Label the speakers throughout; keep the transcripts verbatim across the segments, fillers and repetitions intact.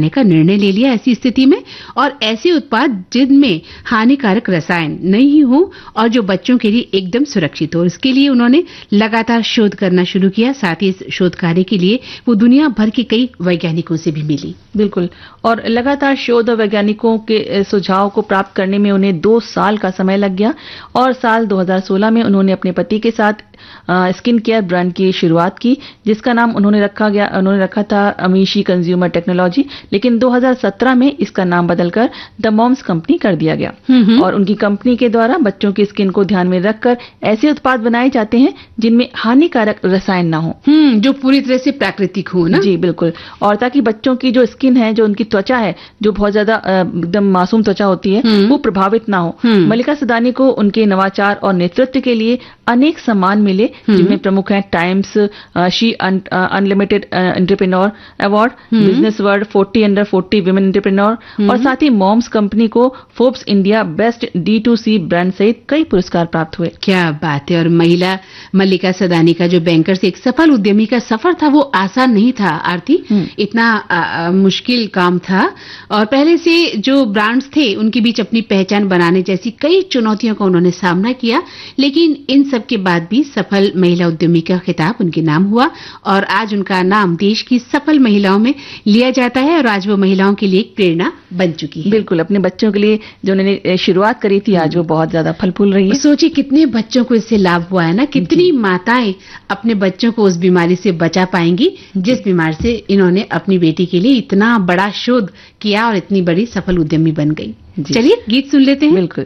Speaker 1: बनाने का निर्णय ले लिया ऐसी स्थिति में, और ऐसे उत्पाद जिनमें हानिकारक रसायन नहीं हो और जो बच्चों के लिए एकदम सुरक्षित हो। इसके लिए उन्होंने लगातार शोध करना शुरू किया। साथ ही इस शोध कार्य के लिए वो दुनिया भर के कई वैज्ञानिकों से भी मिली।
Speaker 2: बिल्कुल, और लगातार शोध और वैज्ञानिकों के सुझाव को प्राप्त करने में उन्हें दो साल का समय लग गया, और साल दो हज़ार सोलह में उन्होंने अपने पति के साथ स्किन केयर ब्रांड की शुरुआत की, जिसका नाम उन्होंने रखा गया उन्होंने रखा था अमीशी कंज्यूमर टेक्नोलॉजी। लेकिन दो हज़ार सत्रह में इसका नाम बदलकर द मॉम्स कंपनी कर दिया गया, और उनकी कंपनी के द्वारा बच्चों की स्किन को ध्यान में रखकर ऐसे उत्पाद बनाए जाते हैं जिनमें हानिकारक रसायन ना हो,
Speaker 1: जो पूरी तरह से प्राकृतिक हो ना।
Speaker 2: जी बिल्कुल, और ताकि बच्चों की जो स्किन है, जो उनकी त्वचा है, जो बहुत ज्यादा एकदम मासूम त्वचा होती है, वो प्रभावित ना हो। मल्लिका सदानी को उनके नवाचार और नेतृत्व के लिए अनेक सम्मान मिले, जिनमें प्रमुख हैं times she unlimited entrepreneur award, business world forty under forty women entrepreneur, और साथ ही मॉम्स कंपनी को Forbes India best D to C brand सहित कई पुरस्कार प्राप्त हुए।
Speaker 1: क्या बात है। और महिला मल्लिका सदानी का जो बैंकर से एक सफल उद्यमी का सफर था, वो आसान नहीं था आरती, इतना आ, आ, मुश्किल काम था, और पहले से जो ब्रांड्स थे उनके बीच अपनी पहचान बनाने जैसी कई चुनौतियों का उन्होंने सामना किया। लेकिन इन सब के बाद भी सफल महिला उद्यमी का खिताब उनके नाम हुआ, और आज उनका नाम देश की सफल महिलाओं में लिया जाता है, और आज वो महिलाओं के लिए एक प्रेरणा बन चुकी है।
Speaker 2: बिल्कुल, अपने बच्चों के लिए जो उन्होंने शुरुआत करी थी, आज वो बहुत ज्यादा फल फूल रही है।
Speaker 1: सोचिए कितने बच्चों को इससे लाभ हुआ है ना, कितनी माताएं अपने बच्चों को उस बीमारी से बचा पाएंगी जिस बीमारी से इन्होंने अपनी बेटी के लिए इतना बड़ा शोध किया और इतनी बड़ी सफल उद्यमी बन गई। चलिए गीत सुन लेते हैं।
Speaker 2: बिल्कुल।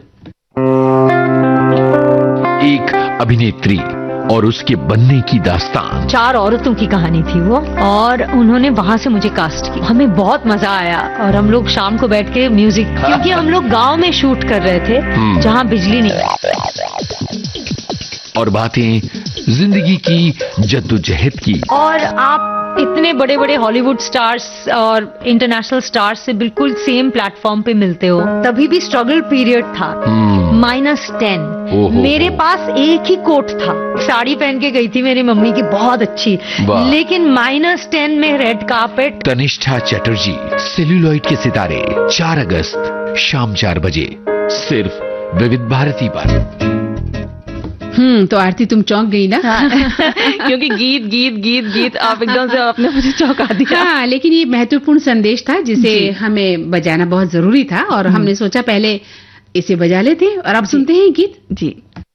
Speaker 3: एक अभिनेत्री और उसके बनने की दास्तान।
Speaker 4: चार औरतों की कहानी थी वो, और उन्होंने वहां से मुझे कास्ट किया। हमें बहुत मजा आया, और हम लोग शाम को बैठ के म्यूजिक, क्योंकि हम लोग गांव में शूट कर रहे थे जहां बिजली नहीं,
Speaker 3: और बातें जिंदगी की जद्दोजहद की।
Speaker 4: और आप इतने बड़े बड़े हॉलीवुड स्टार्स और इंटरनेशनल स्टार्स से बिल्कुल सेम प्लेटफॉर्म पे मिलते हो। तभी भी स्ट्रगल पीरियड था, माइनस टेन। मेरे पास एक ही कोट था, साड़ी पहन के गई थी मेरी मम्मी की बहुत अच्छी, लेकिन माइनस टेन में red carpet.
Speaker 3: Tanishtha Chatterjee, celluloid के सितारे, चार अगस्त शाम चार बजे सिर्फ विविध भारती पर।
Speaker 1: हम्म तो आरती तुम चौंक गई ना।
Speaker 2: हाँ। क्योंकि गीत गीत गीत गीत आप एकदम से आपने मुझे चौंका दिया।
Speaker 1: हाँ, लेकिन ये महत्वपूर्ण संदेश था जिसे हमें बजाना बहुत जरूरी था, और हमने सोचा पहले इसे बजा लेते, और अब सुनते हैं गीत।
Speaker 2: जी।